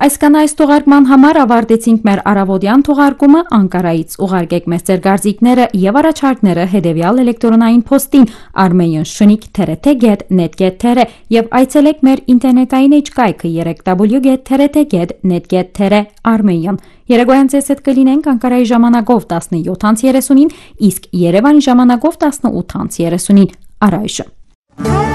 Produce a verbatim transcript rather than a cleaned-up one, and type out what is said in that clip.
Այսքան այս թողարկման համար ավարտեցինք մեր առավոտյան թողարկումը, Անկարայից ուղարկեք մեզ ձեր կարծիքները եւ առաջարկները հետեւյալ էլեկտրոնային փոստին armenian shnik t r t get net get t r եւ այցելեք մեր ինտերնետային էջկայքը w w w dot t r t get net get t r Armenian Երեկոյան ձեզ հետ կլինենք Անկարայի ժամանակով տասնյոթ երեսունին, իսկ Երևանի ժամանակով տասնութ երեսունին առայժմ